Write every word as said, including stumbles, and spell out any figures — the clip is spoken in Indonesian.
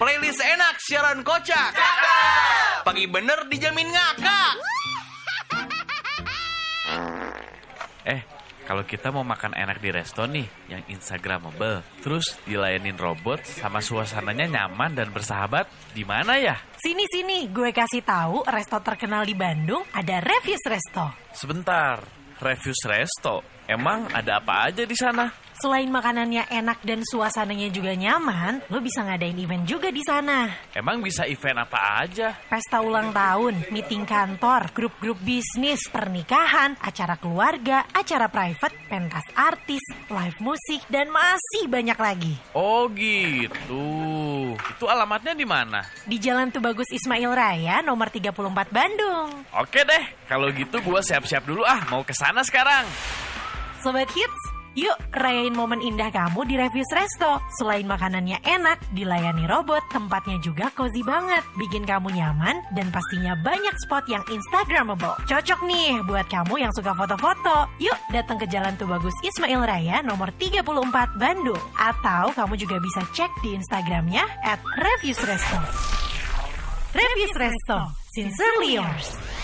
Playlist enak, siaran kocak. Cakep. Pagi bener dijamin ngakak. Eh, kalau kita mau makan enak di resto nih, yang instagramable, terus dilayanin robot sama suasananya nyaman dan bersahabat, di mana ya? Sini-sini, gue kasih tahu resto terkenal di Bandung ada Refuse Resto. Sebentar, Refuse Resto, emang ada apa aja di sana? Selain makanannya enak dan suasananya juga nyaman, lo bisa ngadain event juga di sana. Emang bisa event apa aja? Pesta ulang tahun, meeting kantor, grup-grup bisnis, pernikahan, acara keluarga, acara private, pentas artis, live musik, dan masih banyak lagi. Oh gitu. Itu alamatnya di mana? Di Jalan Tubagus Ismail Raya, nomor tiga puluh empat Bandung. Oke deh, kalau gitu gue siap-siap dulu ah, mau ke sana sekarang. Sobat Hits, yuk rayain momen indah kamu di Refuse Resto. Selain makanannya enak, dilayani robot, tempatnya juga cozy banget. Bikin kamu nyaman dan pastinya banyak spot yang instagramable. Cocok nih buat kamu yang suka foto-foto. Yuk datang ke Jalan Tubagus Ismail Raya nomor tiga puluh empat Bandung. Atau kamu juga bisa cek di Instagramnya at Refuse Resto. Refuse Resto, sincerely yours.